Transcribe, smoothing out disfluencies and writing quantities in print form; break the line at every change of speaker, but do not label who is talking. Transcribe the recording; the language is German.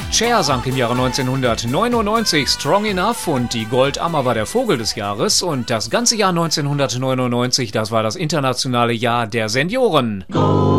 Cher sang im Jahre 1999 Strong Enough und die Goldammer war der Vogel des Jahres. Und das ganze Jahr 1999, das war das internationale Jahr der Senioren.